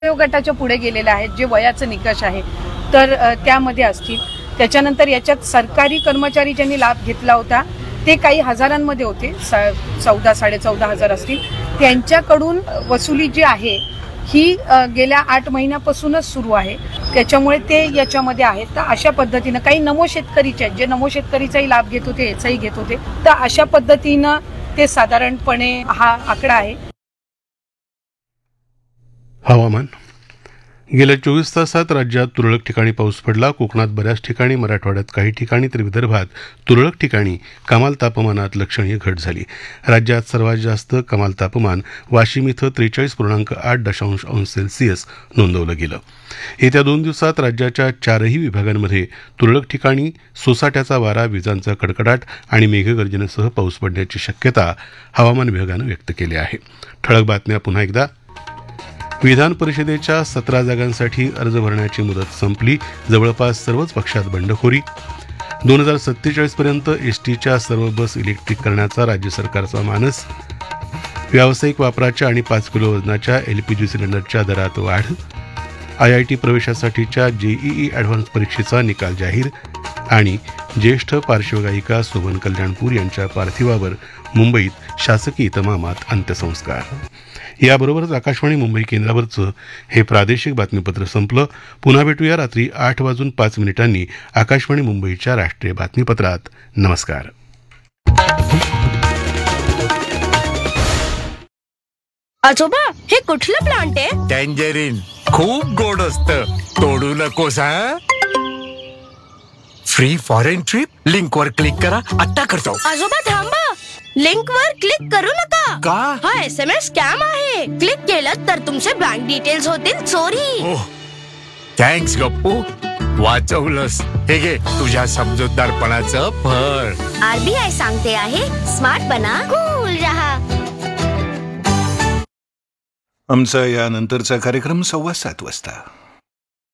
गटाच्या पुढे गेलेल्या आहेत, जे वयाचं निकष आहे तर त्यामध्ये असतील. त्याच्यानंतर याच्यात सरकारी कर्मचारी ज्यांनी लाभ घेतला होता ते काही हजारांमध्ये होते, 14,000-14,500 असतील. त्यांच्याकडून वसुली जी आहे ही गेल्या 8 महिन्यापासूनच सुरू आहे, त्याच्यामुळे ते याच्यामध्ये आहेत. तर अशा पद्धतीनं काही नमो शेतकरीचे आहेत, जे नमो शेतकरीचाही लाभ घेत होते, याचाही घेत होते. तर अशा पद्धतीनं ते साधारणपणे हा आकडा आहे. हवामान. गेल्या 24 तासात राज्यात तुरळक ठिकाणी पाऊस पडला. कोकणात बऱ्याच ठिकाणी, मराठवाड्यात काही ठिकाणी तर विदर्भात तुरळक ठिकाणी कमाल तापमानात लक्षणीय घट झाली. राज्यात सर्वात जास्त कमाल तापमान वाशिम इथं 43.8 अंश सेल्सिअस नोंदवलं गेलं. येत्या 2 दिवसात राज्याच्या 4ही विभागांमध्ये तुरळक ठिकाणी सोसाट्याचा वारा, विजांचा कडकडाट आणि मेघगर्जनेसह पाऊस पडण्याची शक्यता हवामान विभागानं व्यक्त केली आहे. ठळक बातम्या पुन्हा एकदा. विधान परिषदेच्या 17 जागांसाठी अर्ज भरण्याची मुदत संपली. जवळपास सर्वच पक्षात बंडखोरी. 2047 पर्यंत एसटीच्या सर्व बस इलेक्ट्रिक करण्याचा राज्य सरकारचा मानस. व्यावसायिक वापराच्या आणि 5 किलो वजनाच्या एलपीजी सिलेंडरच्या दरात वाढ. IIT प्रवेशासाठीच्या जेईई ॲडव्हान्स परीक्षेचा निकाल जाहीर. आणि ज्येष्ठ पार्श्वगायिका शोभन कल्याणपूर यांच्या पार्थिवावर मुंबईत शासकीय इतमामात अंत्यसंस्कार. याबरोबरच आकाशवाणी मुंबई केंद्रावरचं हे प्रादेशिक बातमीपत्र संपलं. पुन्हा भेटूया रात्री 8:05 आकाशवाणी मुंबईच्या राष्ट्रीय बातमीपत्रात. नमस्कार. आजोबा, हे कुठलं प्लांट आहे? टँजरीन. खूप गोड असतं, तोडू नकोस. हा, फ्री फॉरेन ट्रिप लिंक वर क्लिक करा. आता करतो. आजोबा थांबा, लिंक वर क्लिक करू नका. का? हा SMS स्कॅम आहे. क्लिक केलं तर तुमचे बँक डिटेल्स होतील चोरी. थँक्स गप्पू, वाचवलंस. हे घे तुझ्या समजूतदारपणाचं फळ. RBI सांगते आहे, स्मार्ट बना, कूल रहा. आमचा यानंतरचा कार्यक्रम 7:15 वाजता.